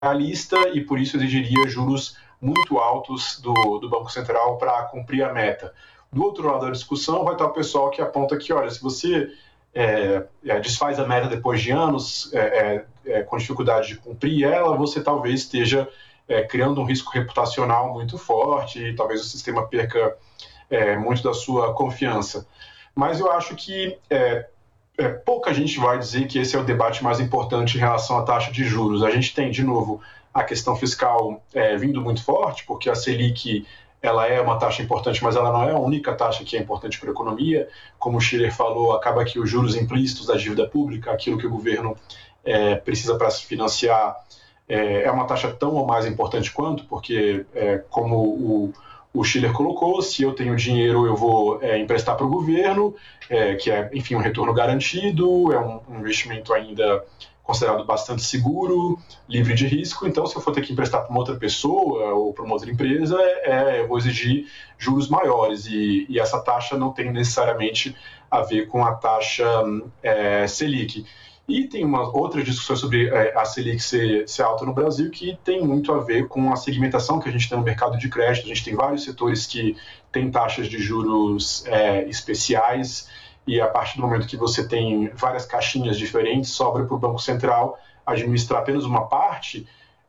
realista e, por isso, exigiria juros muito altos do Banco Central para cumprir a meta. Do outro lado da discussão vai estar o pessoal que aponta que, olha, se você desfaz a meta depois de anos, com dificuldade de cumprir ela, você talvez esteja criando um risco reputacional muito forte e talvez o sistema perca muito da sua confiança. Mas eu acho que pouca gente vai dizer que esse é o debate mais importante em relação à taxa de juros. A gente tem, de novo, a questão fiscal vindo muito forte, porque a Selic ela é uma taxa importante, mas ela não é a única taxa que é importante para a economia. Como o Schiller falou, acaba que os juros implícitos da dívida pública, aquilo que o governo precisa para se financiar, é uma taxa tão ou mais importante quanto, porque, como o Schiller colocou, se eu tenho dinheiro, eu vou emprestar para o governo, que é, enfim, um retorno garantido, é um investimento ainda considerado bastante seguro, livre de risco. Então, se eu for ter que emprestar para uma outra pessoa ou para uma outra empresa, eu vou exigir juros maiores. E essa taxa não tem necessariamente a ver com a taxa Selic. E tem uma outra discussão sobre a Selic ser alta no Brasil, que tem muito a ver com a segmentação que a gente tem no mercado de crédito. A gente tem vários setores que têm taxas de juros especiais, e a partir do momento que você tem várias caixinhas diferentes, sobra para o Banco Central administrar apenas uma parte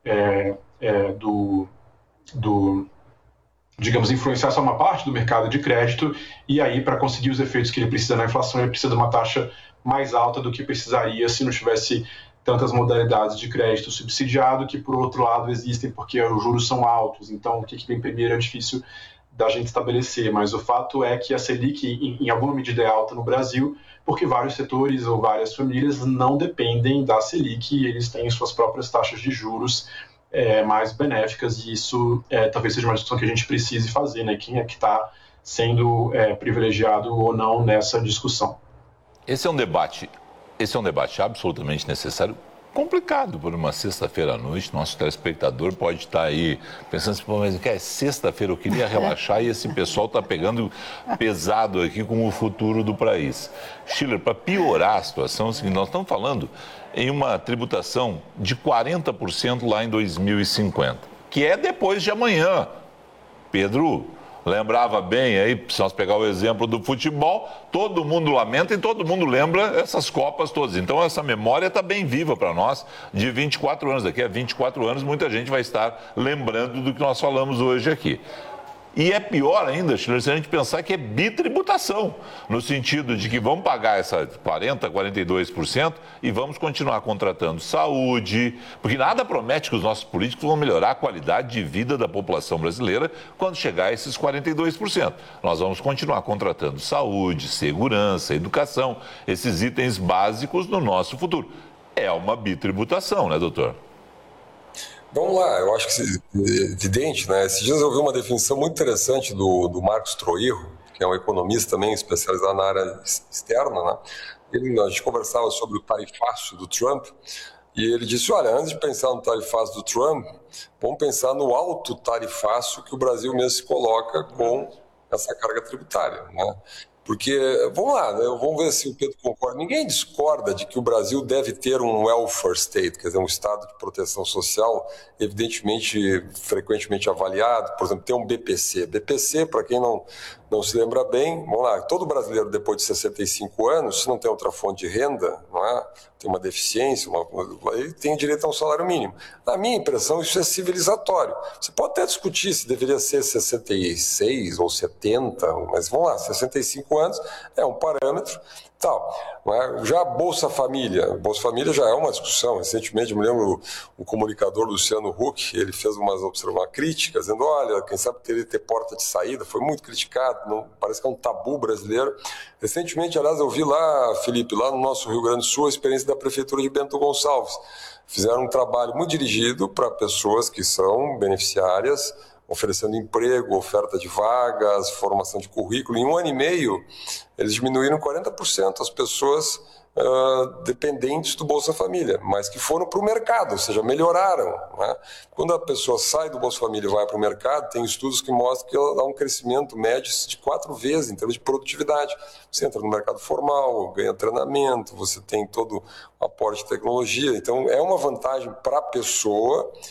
digamos, influenciar só uma parte do mercado de crédito, e aí, para conseguir os efeitos que ele precisa na inflação, ele precisa de uma taxa mais alta do que precisaria se não tivesse tantas modalidades de crédito subsidiado, que, por outro lado, existem porque os juros são altos. Então, o que vem primeiro é difícil da gente estabelecer, mas o fato é que a Selic, em alguma medida, é alta no Brasil, porque vários setores ou várias famílias não dependem da Selic e eles têm suas próprias taxas de juros mais benéficas, e isso talvez seja uma discussão que a gente precise fazer, né? Quem é que está sendo privilegiado ou não nessa discussão. Esse é um debate absolutamente necessário, complicado por uma sexta-feira à noite. Nosso telespectador pode estar aí pensando assim, mas que é sexta-feira, eu queria relaxar e esse pessoal está pegando pesado aqui com o futuro do país. Schiller, para piorar a situação, é o seguinte, nós estamos falando em uma tributação de 40% lá em 2050, que é depois de amanhã. Pedro lembrava bem aí, se nós pegar o exemplo do futebol, todo mundo lamenta e todo mundo lembra essas Copas todas. Então essa memória está bem viva para nós de 24 anos. Daqui a 24 anos muita gente vai estar lembrando do que nós falamos hoje aqui. E é pior ainda, Schiller, se a gente pensar que é bitributação, no sentido de que vamos pagar essa 40%, 42% e vamos continuar contratando saúde, porque nada promete que os nossos políticos vão melhorar a qualidade de vida da população brasileira quando chegar a esses 42%. Nós vamos continuar contratando saúde, segurança, educação, esses itens básicos no nosso futuro. É uma bitributação, né, doutor? Vamos lá, eu acho que é evidente, né? Esses dias eu vi uma definição muito interessante do Marcos Troiro, que é um economista também especializado na área externa, né? A gente conversava sobre o tarifácio do Trump e ele disse, olha, antes de pensar no tarifácio do Trump, vamos pensar no alto tarifácio que o Brasil mesmo se coloca com essa carga tributária, né? Porque, vamos lá, né? Vamos ver se o Pedro concorda. Ninguém discorda de que o Brasil deve ter um welfare state, quer dizer, um estado de proteção social, evidentemente, frequentemente avaliado. Por exemplo, tem um BPC. BPC, para quem não se lembra bem, vamos lá, todo brasileiro depois de 65 anos, se não tem outra fonte de renda, não é? Tem uma deficiência, ele tem direito a um salário mínimo. Na minha impressão, isso é civilizatório. Você pode até discutir se deveria ser 66 ou 70, mas vamos lá, 65 anos é um parâmetro. Tal. Já a Bolsa Família já é uma discussão. Recentemente, eu me lembro, o comunicador Luciano Huck, ele fez umas críticas, dizendo, olha, quem sabe teria que ter porta de saída, foi muito criticado, parece que é um tabu brasileiro. Recentemente, aliás, eu vi lá, Felipe, lá no nosso Rio Grande do Sul, a experiência da Prefeitura de Bento Gonçalves. Fizeram um trabalho muito dirigido para pessoas que são beneficiárias, oferecendo emprego, oferta de vagas, formação de currículo. Em 1 ano e meio, eles diminuíram 40% as pessoas dependentes do Bolsa Família, mas que foram para o mercado, ou seja, melhoraram. Né? Quando a pessoa sai do Bolsa Família e vai para o mercado, tem estudos que mostram que ela dá um crescimento médio de 4 vezes em termos de produtividade. Você entra no mercado formal, ganha treinamento, você tem todo o aporte de tecnologia. Então, é uma vantagem para a pessoa